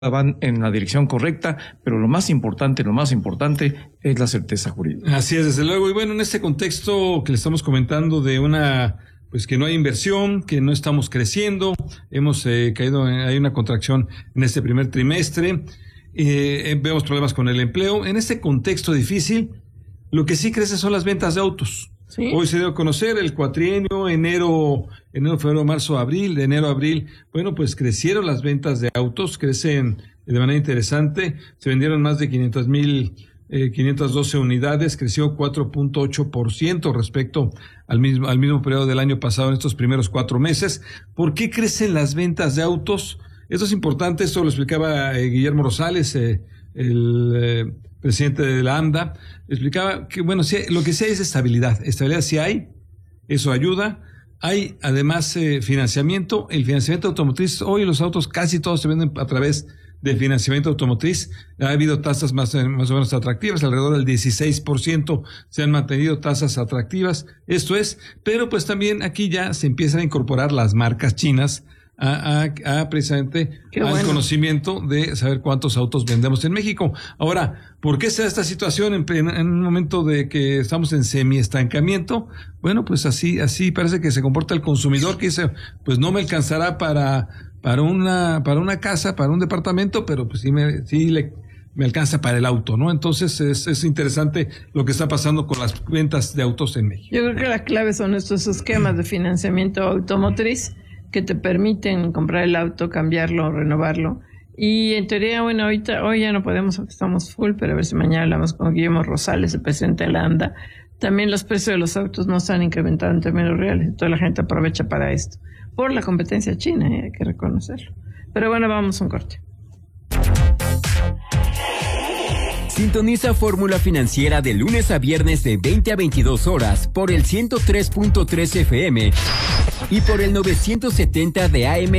van en la dirección correcta, pero lo más importante es la certeza jurídica. Así es, desde luego. Y bueno, en este contexto que le estamos comentando de pues que no hay inversión, que no estamos creciendo, hemos caído, hay una contracción en este primer trimestre, vemos problemas con el empleo. En este contexto difícil, lo que sí crece son las ventas de autos. ¿Sí? Hoy se dio a conocer el cuatrienio, enero, febrero, marzo, abril, de enero a abril. Bueno, pues crecieron las ventas de autos, crecen de manera interesante. Se vendieron más de 512 unidades, creció 4.8% respecto al mismo periodo del año pasado en estos primeros 4 meses. ¿Por qué crecen las ventas de autos? Esto es importante, esto lo explicaba Guillermo Rosales, el presidente de la AMDA, explicaba que, bueno, sí, lo que sí hay es estabilidad sí hay, eso ayuda. Hay además financiamiento, el financiamiento automotriz. Hoy los autos casi todos se venden a través del financiamiento automotriz. Ha habido tasas más o menos atractivas, alrededor del 16% se han mantenido tasas atractivas, esto es, pero pues también aquí ya se empiezan a incorporar las marcas chinas precisamente al conocimiento de saber cuántos autos vendemos en México. Ahora, ¿por qué se da esta situación en un momento de que estamos en semi-estancamiento? Bueno, pues así parece que se comporta el consumidor, que dice, pues no me alcanzará para una casa, para un departamento, pero pues sí me alcanza para el auto, ¿no? Entonces es interesante lo que está pasando con las ventas de autos en México. Yo creo que la clave son estos esquemas de financiamiento automotriz que te permiten comprar el auto, cambiarlo, renovarlo. Y en teoría, bueno, hoy ya no podemos, estamos full, pero a ver si mañana hablamos con Guillermo Rosales, el presidente de la AMDA. También los precios de los autos no se han incrementado en términos reales. Toda la gente aprovecha para esto. Por la competencia china, hay que reconocerlo. Pero bueno, vamos a un corte. Sintoniza Fórmula Financiera de lunes a viernes de 20 a 22 horas por el 103.3 FM y por el 970 de AM